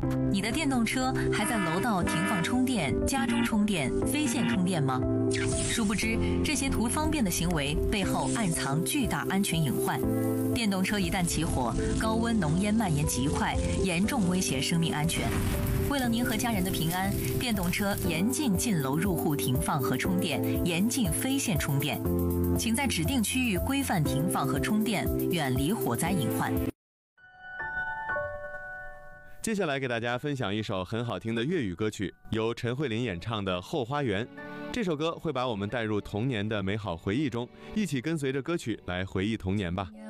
你的电动车还在楼道停放充电、家中充电、非线充电吗？殊不知，这些图方便的行为背后暗藏巨大安全隐患。电动车一旦起火，高温浓烟蔓延极快，严重威胁生命安全。为了您和家人的平安，电动车严禁进楼入户停放和充电，严禁非线充电。请在指定区域规范停放和充电，远离火灾隐患。 接下来给大家分享一首很好听的粤语歌曲，由陈慧琳演唱的《后花园》。这首歌会把我们带入童年的美好回忆中，一起跟随着歌曲来回忆童年吧。